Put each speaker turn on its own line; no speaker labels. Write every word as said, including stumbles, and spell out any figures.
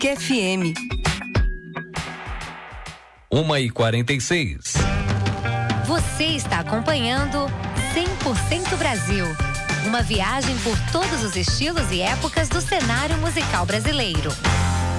F M.
uma e quarenta e seis.
Você está acompanhando cem por cento Brasil. Uma viagem por todos os estilos e épocas do cenário musical brasileiro.